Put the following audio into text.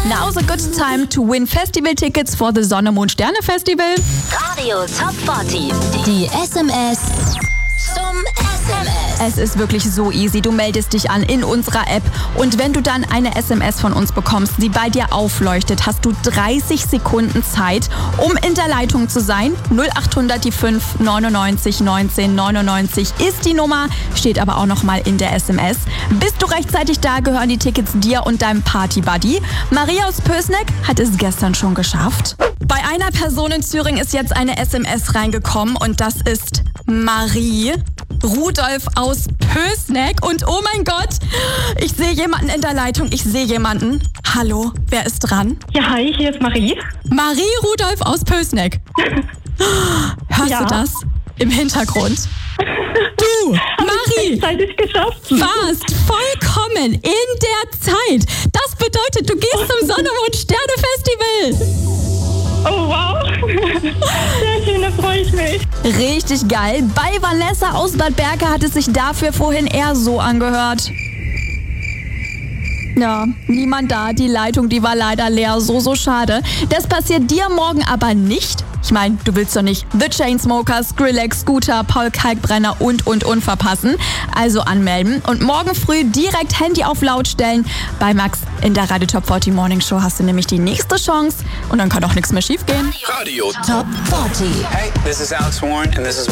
Now's a good time to win Festival-Tickets for the Sonne, Mond, Sterne Festival. Radio Top 40. Die SMS zum SMS. Es ist wirklich so easy. Du meldest dich an in unserer App und wenn du dann eine SMS von uns bekommst, die bei dir aufleuchtet, hast du 30 Sekunden Zeit, um in der Leitung zu sein. 0800 die 5 99 19 99 ist die Nummer, steht aber auch nochmal in der SMS. Bist du rechtzeitig da, gehören die Tickets dir und deinem Party-Buddy. Maria aus Pößneck hat es gestern schon geschafft. Bei einer Person in Thüringen ist jetzt eine SMS reingekommen und das ist Marie Rudolf aus Pößneck. Und oh mein Gott, ich sehe jemanden in der Leitung. Ich sehe jemanden. Hallo, wer ist dran? Ja, hi, hier ist Marie. Marie Rudolf aus Pößneck. Hörst du das im Hintergrund? Du, Marie, Rechtzeitig geschafft. warst vollkommen in der Zeit. Das bedeutet, du gehst zum Sonne, Mond, Sterne Festival. Oh, wow. Sehr schön, da freue ich mich. Richtig geil. Bei Vanessa aus Bad Berka hat es sich dafür vorhin eher so angehört. Ja, niemand da. Die Leitung, die war leider leer. So schade. Das passiert dir morgen aber nicht. Ich meine, du willst doch nicht The Chainsmokers, Skrillex, Scooter, Paul Kalkbrenner und verpassen. Also anmelden. Und morgen früh direkt Handy auf laut stellen. Bei Max in der Radio Top 40 Morning Show hast du nämlich die nächste Chance. Und dann kann auch nichts mehr schief gehen. Radio Top 40. Hey, this is Alex Warren and this is